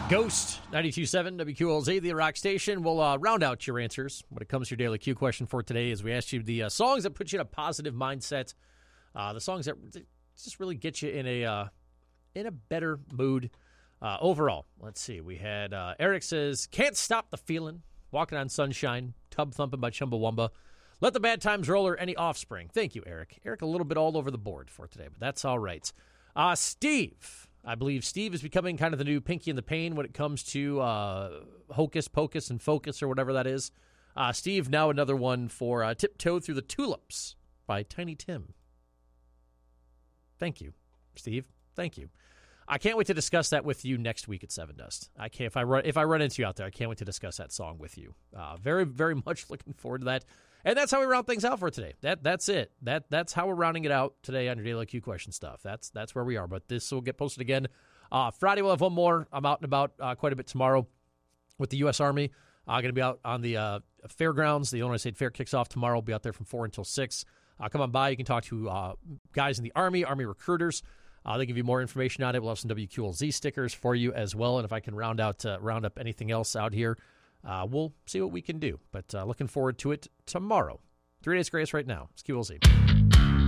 Ghost, 92.7 WQLZ, the Rock Station. We'll round out your answers when it comes to your daily Q question for today as we asked you the songs that put you in a positive mindset, the songs that just really get you in a better mood overall. Let's see. We had Eric says, Can't Stop the Feeling, Walking on Sunshine, Tub Thumping by Chumbawamba, Let the Bad Times Roll, or Any Offspring. Thank you, Eric. Eric, a little bit all over the board for today, but that's all right. Steve. I believe Steve is becoming kind of the new Pinky and the Pain when it comes to Hocus Pocus and Focus or whatever that is. Steve, now another one for Tiptoe Through the Tulips by Tiny Tim. Thank you, Steve. Thank you. I can't wait to discuss that with you next week at Seven Dust. I can't if I run into you out there, I can't wait to discuss that song with you. Very, very much looking forward to that. And that's how we round things out for today. That's it. That's how we're rounding it out today on your Daily Q question stuff. That's where we are. But this will get posted again. Friday we'll have one more. I'm out and about quite a bit tomorrow with the U.S. Army. I'm going to be out on the fairgrounds. The Illinois State Fair kicks off tomorrow. I'll be out there from 4 until 6. Come on by. You can talk to guys in the Army recruiters. They give you more information on it. We'll have some WQLZ stickers for you as well. And if I can round up anything else out here, we'll see what we can do. But looking forward to it tomorrow. 3 Days Grace right now. It's QLZ.